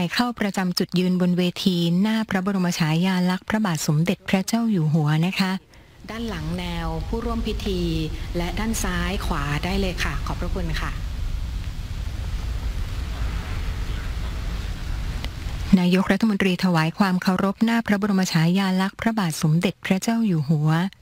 เข้าประจำจุดยืนบนเวทีหน้าพระบรมฉายาลักษณ์พระบาทสมเด็จพระเจ้าอยู่หัวนะคะด้านหลังแนวผู้ร่วมพิธีและด้านซ้ายขวาได้เลยค่ะขอบพระคุณค่ะนายกรัฐมนตรีถวายความเคารพหน้าพระบรมฉายาลักษณ์พระบาทสมเด็จพระเจ้าอยู่หัว